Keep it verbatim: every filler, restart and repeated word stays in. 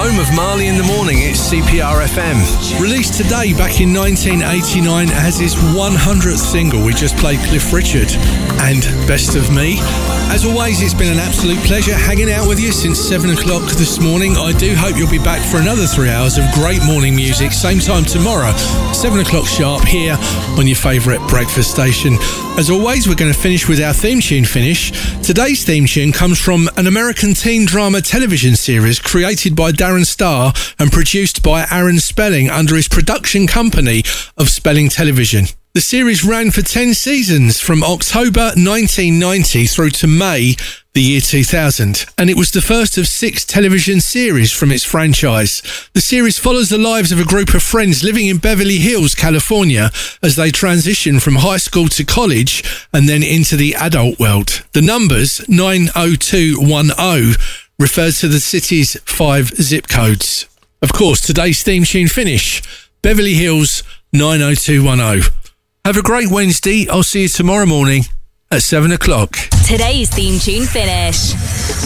Home of Marley in the Morning, it's C P R F M. Released today back in nineteen eighty-nine as his one hundredth single, we just played Cliff Richard and Best of Me. As always, it's been an absolute pleasure hanging out with you since seven o'clock this morning. I do hope you'll be back for another three hours of great morning music, same time tomorrow, seven o'clock sharp here on your favourite breakfast station. As always, we're going to finish with our theme tune finish. Today's theme tune comes from an American teen drama television series created by Darren Star and produced by Aaron Spelling under his production company of Spelling Television. The series ran for ten seasons from October nineteen ninety through to May the year two thousand, and it was the first of six television series from its franchise. The series follows the lives of a group of friends living in Beverly Hills, California, as they transition from high school to college and then into the adult world. The numbers nine oh two one oh refers to the city's five zip codes. Of course, today's theme tune finish, Beverly Hills nine oh two one oh. Have a great Wednesday. I'll see you tomorrow morning at seven o'clock. Today's theme tune finish.